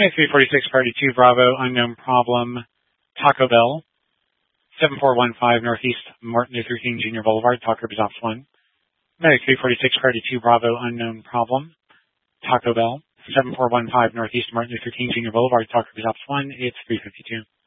346, Party 2, Bravo, unknown problem, Taco Bell, 7415 Northeast Martin Luther King Jr. Boulevard, Talker Ops 1. Medic 346, Party 2, Bravo, unknown problem, Taco Bell, 7415 Northeast Martin Luther King Jr. Boulevard, Talker Ops 1. It's 352.